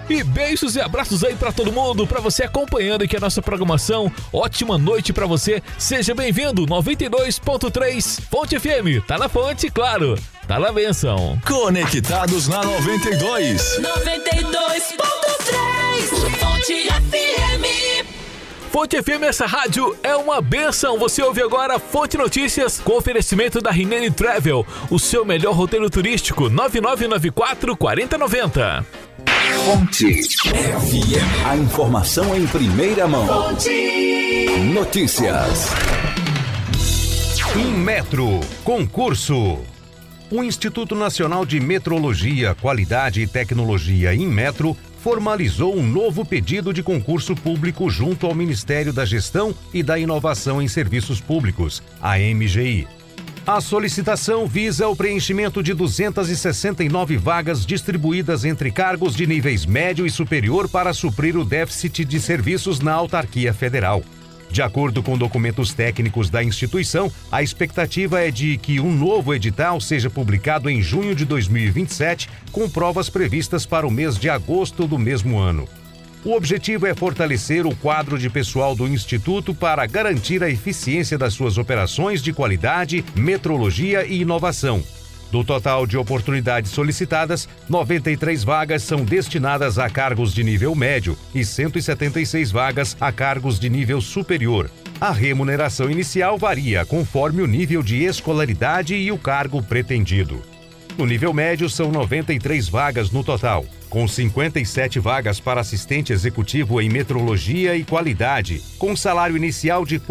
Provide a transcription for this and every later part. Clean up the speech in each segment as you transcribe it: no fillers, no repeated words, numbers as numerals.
E beijos e abraços aí pra todo mundo, pra você acompanhando aqui a nossa programação. Ótima noite pra você, seja bem-vindo. 92.3 Fonte FM, tá na fonte, claro, tá na benção. Conectados na 92. 92.3 Fonte FM. Fonte FM, essa rádio é uma benção. Você ouve agora Fonte Notícias com oferecimento da Rinene Travel, o seu melhor roteiro turístico, 9994-4090. Fonte FM. A informação em primeira mão. Fonte Notícias. Inmetro, concurso. O Instituto Nacional de Metrologia, Qualidade e Tecnologia, Inmetro, formalizou um novo pedido de concurso público junto ao Ministério da Gestão e da Inovação em Serviços Públicos, a MGI. A solicitação visa o preenchimento de 269 vagas distribuídas entre cargos de níveis médio e superior para suprir o déficit de serviços na autarquia federal. De acordo com documentos técnicos da instituição, a expectativa é de que um novo edital seja publicado em junho de 2027, com provas previstas para o mês de agosto do mesmo ano. O objetivo é fortalecer o quadro de pessoal do Instituto para garantir a eficiência das suas operações de qualidade, metrologia e inovação. Do total de oportunidades solicitadas, 93 vagas são destinadas a cargos de nível médio e 176 vagas a cargos de nível superior. A remuneração inicial varia conforme o nível de escolaridade e o cargo pretendido. No nível médio, são 93 vagas no total, com 57 vagas para assistente executivo em metrologia e qualidade, com salário inicial de R$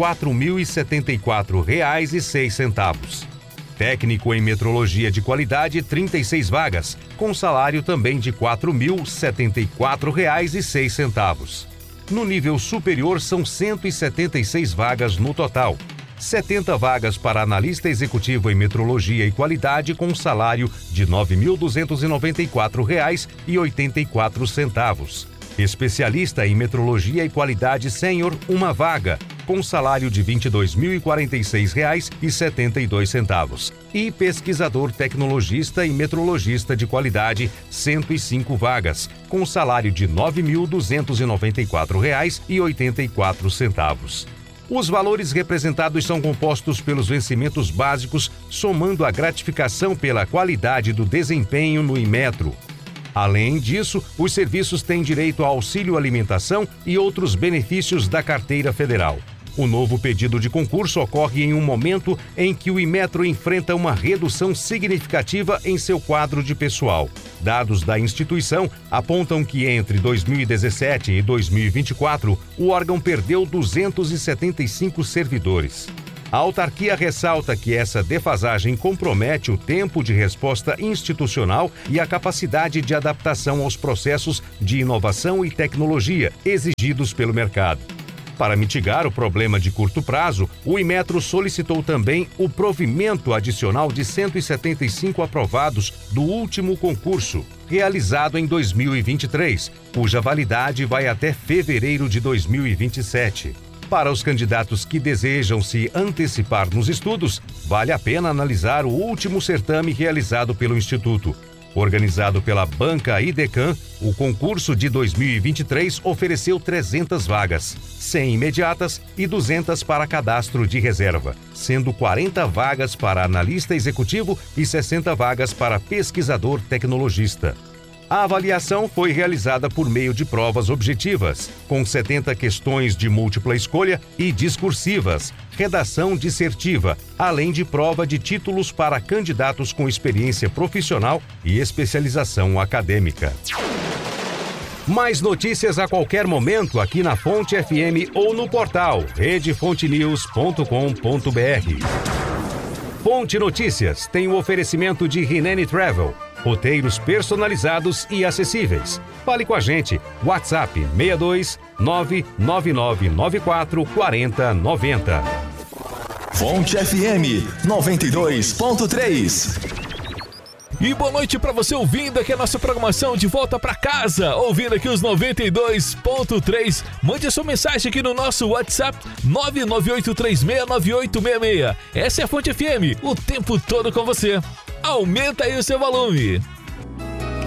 4.074,06. Técnico em metrologia de qualidade, 36 vagas, com salário também de R$ 4.074,06. No nível superior, são 176 vagas no total. 70 vagas para analista executivo em metrologia e qualidade com salário de R$ 9.294,84. Especialista em metrologia e qualidade sênior, uma vaga, com salário de R$ 22.046,72. E pesquisador tecnologista e metrologista de qualidade, 105 vagas, com salário de R$ 9.294,84. Os valores representados são compostos pelos vencimentos básicos, somando a gratificação pela qualidade do desempenho no Inmetro. Além disso, os serviços têm direito a auxílio alimentação e outros benefícios da carteira federal. O novo pedido de concurso ocorre em um momento em que o Inmetro enfrenta uma redução significativa em seu quadro de pessoal. Dados da instituição apontam que entre 2017 e 2024, o órgão perdeu 275 servidores. A autarquia ressalta que essa defasagem compromete o tempo de resposta institucional e a capacidade de adaptação aos processos de inovação e tecnologia exigidos pelo mercado. Para mitigar o problema de curto prazo, o Inmetro solicitou também o provimento adicional de 175 aprovados do último concurso, realizado em 2023, cuja validade vai até fevereiro de 2027. Para os candidatos que desejam se antecipar nos estudos, vale a pena analisar o último certame realizado pelo Instituto. Organizado pela Banca Idecam, o concurso de 2023 ofereceu 300 vagas, 100 imediatas e 200 para cadastro de reserva, sendo 40 vagas para analista executivo e 60 vagas para pesquisador tecnologista. A avaliação foi realizada por meio de provas objetivas, com 70 questões de múltipla escolha e discursivas, redação dissertiva, além de prova de títulos para candidatos com experiência profissional e especialização acadêmica. Mais notícias a qualquer momento aqui na Fonte FM ou no portal redefontenews.com.br. Fonte Notícias tem o oferecimento de Rinene Travel. Roteiros personalizados e acessíveis. Fale com a gente. WhatsApp 62 99994 4090. Fonte FM 92.3. E boa noite pra você ouvindo aqui a nossa programação de volta pra casa, ouvindo aqui os 92.3. Mande a sua mensagem aqui no nosso WhatsApp 998369866. Essa é a Fonte FM, o tempo todo com você. Aumenta aí o seu volume.